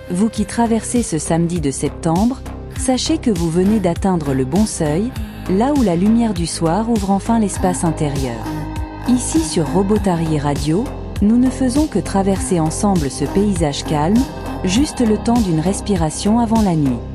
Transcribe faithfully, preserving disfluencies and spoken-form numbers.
Vous qui traversez ce samedi de septembre, sachez que vous venez d'atteindre le bon seuil, là où la lumière du soir ouvre enfin l'espace intérieur. Ici sur Robotari Radio, nous ne faisons que traverser ensemble ce paysage calme, juste le temps d'une respiration avant la nuit.